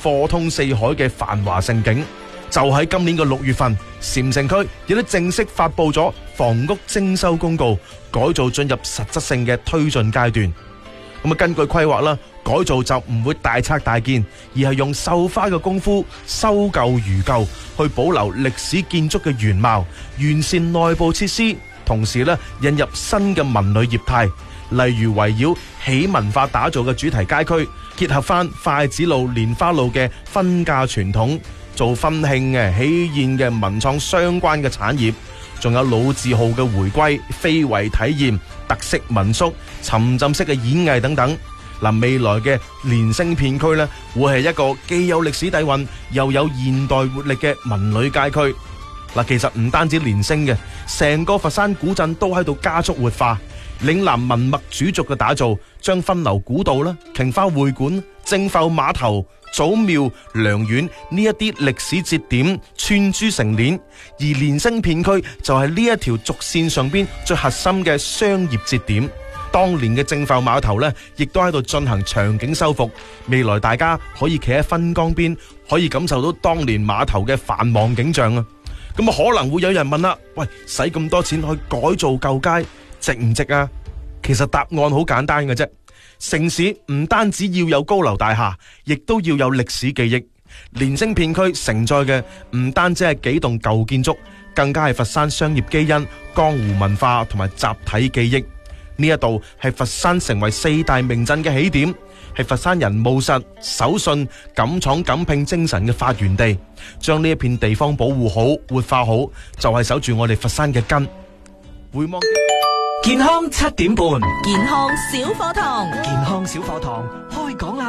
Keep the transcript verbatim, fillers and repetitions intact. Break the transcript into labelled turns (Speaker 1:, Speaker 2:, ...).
Speaker 1: 貨通四海嘅繁華盛景。就喺今年嘅六月份，禪城區亦都正式發布咗房屋徵收公告，改造進入實質性嘅推進階段。咁啊，根據規劃啦，改造就唔會大拆大建，而係用繡花嘅功夫修舊如舊，去保留歷史建築嘅原貌，完善內部設施，同時咧引入新嘅文旅業態，例如圍繞喜文化打造嘅主題街區，結合翻筷子路、蓮花路嘅婚嫁傳統，做婚慶嘅喜宴嘅文創相關嘅產業，仲有老字號嘅回歸、非遺體驗、特色民宿、沉浸式嘅演藝等等。嗱，未來嘅連升片區咧，會係一個既有歷史底蘊又有現代活力嘅文旅街區。嗱，其實唔單止連升嘅，成個佛山古鎮都喺度加速活化。嶺南文物主軸嘅打造，將分流古道啦、瓊花會館、正埠碼頭、祖廟、良園呢一啲歷史節點串珠成鏈，而連升片區就係呢一條軸線上邊最核心嘅商業節點。當年嘅正埠碼頭呢，亦都喺度進行場景修復。未來大家可以企喺分江邊，可以感受到當年碼頭嘅繁忙景象啊！咁啊，可能會有人問啦，喂，使咁多錢去改造舊街，值唔值啊？其實答案好簡單嘅啫。城市唔單止要有高樓大廈，亦都要有歷史記憶。連升片區承載嘅唔單止係幾棟舊建築，更加係佛山商業基因、江湖文化同埋集體記憶。呢一度係佛山成為四大名鎮嘅起點，係佛山人務實、守信、敢闖敢拼精神嘅發源地。將呢一片地方保護好、活化好，就係守住我哋佛山嘅根。回望
Speaker 2: 健康七點半，
Speaker 3: 健康小課堂，
Speaker 2: 健康小課堂開講啦！